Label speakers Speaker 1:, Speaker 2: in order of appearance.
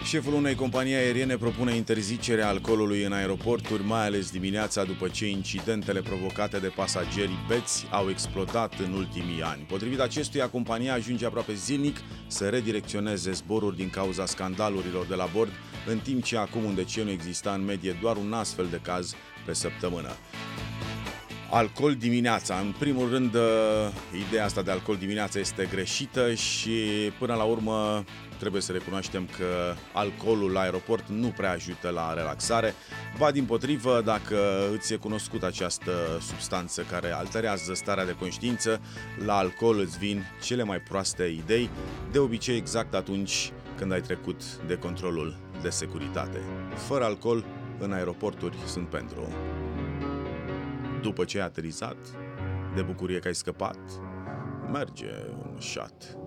Speaker 1: Șeful unei companii aeriene propune interzicerea alcoolului în aeroporturi, mai ales dimineața după ce incidentele provocate de pasageri beți au explodat în ultimii ani. Potrivit acestuia, compania ajunge aproape zilnic să redirecționeze zboruri din cauza scandalurilor de la bord, în timp ce acum un deceniu exista în medie doar un astfel de caz pe săptămână. Alcool dimineața. În primul rând, ideea asta de alcool dimineața este greșită și până la urmă trebuie să recunoaștem că alcoolul la aeroport nu prea ajută la relaxare. Ba dimpotrivă, dacă îți e cunoscut această substanță care alterează starea de conștiință, la alcool îți vin cele mai proaste idei, de obicei exact atunci când ai trecut de controlul de securitate. Fără alcool, în aeroporturi sunt pentru. După ce ai aterizat, de bucurie că ai scăpat, merge un shot.